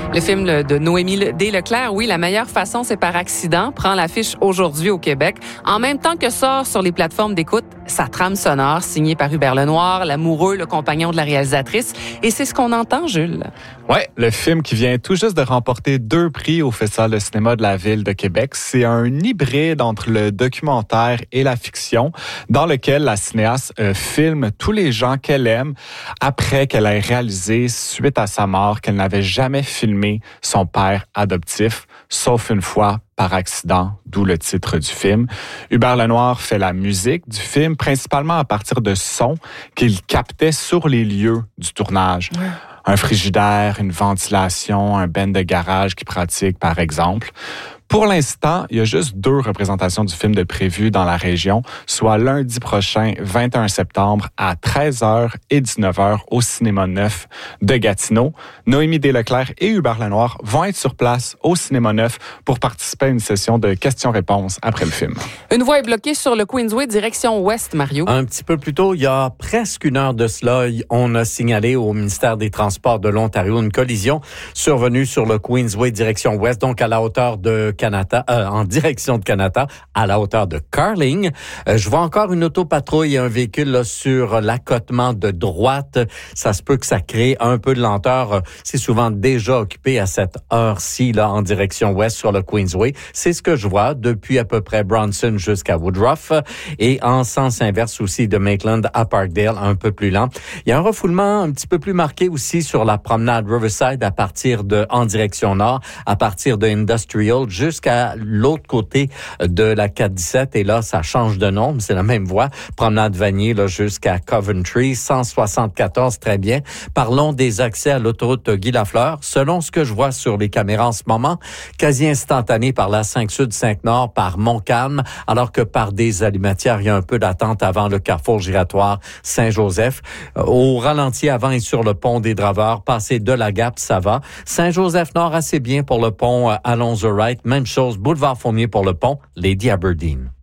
Le film de Noémie D. Leclerc, oui, La meilleure façon, c'est par accident, prend l'affiche aujourd'hui au Québec. En même temps que sort sur les plateformes d'écoute sa trame sonore, signée par Hubert Lenoir, l'amoureux, le compagnon de la réalisatrice. Et c'est ce qu'on entend, Jules. Ouais, le film qui vient tout juste de remporter 2 prix au Festival de cinéma de la Ville de Québec. C'est un hybride entre le documentaire et la fiction, dans lequel la cinéaste filme tous les gens qu'elle aime après qu'elle ait réalisé, suite à sa mort, qu'elle n'avait jamais filmé son père adoptif, sauf une fois par accident, d'où le titre du film. Hubert Lenoir fait la musique du film, principalement à partir de sons qu'il captait sur les lieux du tournage. Ouais. Un frigidaire, une ventilation, un ben de garage qu'il pratique, par exemple. Pour l'instant, il y a juste 2 représentations du film de prévues dans la région, soit lundi prochain, 21 septembre, à 13h et 19h au Cinéma Neuf de Gatineau. Noémie D. Leclerc et Hubert Lenoir vont être sur place au Cinéma Neuf pour participer à une session de questions-réponses après le film. Une voie est bloquée sur le Queensway, direction ouest, Mario. Un petit peu plus tôt, il y a presque une heure de cela, on a signalé au ministère des Transports de l'Ontario une collision survenue sur le Queensway, direction ouest, donc à la hauteur de Kanata, en direction de Kanata, à la hauteur de Carling. Je vois encore une autopatrouille et un véhicule là, sur l'accotement de droite. Ça se peut que ça crée un peu de lenteur. C'est souvent déjà occupé à cette heure-ci là en direction ouest sur le Queensway. C'est ce que je vois depuis à peu près Bronson jusqu'à Woodruff et en sens inverse aussi de Maitland à Parkdale, un peu plus lent. Il y a un refoulement un petit peu plus marqué aussi sur la promenade Riverside en direction nord, à partir de Industrial jusqu'à l'autre côté de la 417. Et là, ça change de nom, mais c'est la même voie. Promenade Vanier là, jusqu'à Coventry, 174, très bien. Parlons des accès à l'autoroute Guy Lafleur. Selon ce que je vois sur les caméras en ce moment, quasi instantané par la 5 Sud, 5 Nord, par Montcalm, alors que par des Alimatières, il y a un peu d'attente avant le carrefour giratoire Saint-Joseph. Au ralenti avant et sur le pont des Draveurs, passer de la Gap, ça va. Saint-Joseph-Nord, assez bien pour le pont Alonzo Wright. Même chose, boulevard Fournier pour le pont Lady Aberdeen.